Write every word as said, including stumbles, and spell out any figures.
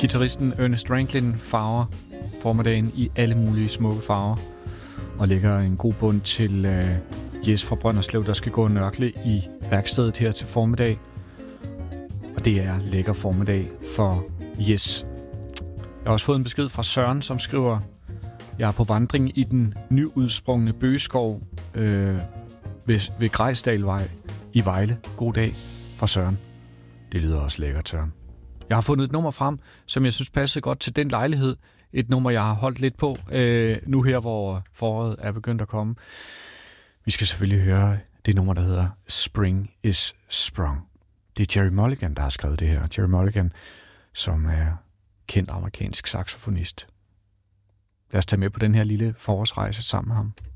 Guitaristen Ernest Ranglin farver formiddagen i alle mulige smukke farver og lægger en god bund til uh, Jes fra Brønderslev, der skal gå og nørkle i værkstedet her til formiddag. Og det er lækker formiddag for Jes. Jeg har også fået en besked fra Søren, som skriver: Jeg er på vandring i den nyudsprungne bøgeskov øh, ved, ved Grejsdalvej i Vejle. God dag fra Søren. Det lyder også lækkert, Søren. Jeg har fundet et nummer frem, som jeg synes passede godt til den lejlighed. Et nummer, jeg har holdt lidt på, øh, nu her, hvor foråret er begyndt at komme. Vi skal selvfølgelig høre det nummer, der hedder Spring is Sprung. Det er Jerry Mulligan, der har skrevet det her. Jerry Mulligan, som er kendt amerikansk saxofonist. Lad os tage med på den her lille forårsrejse sammen med ham.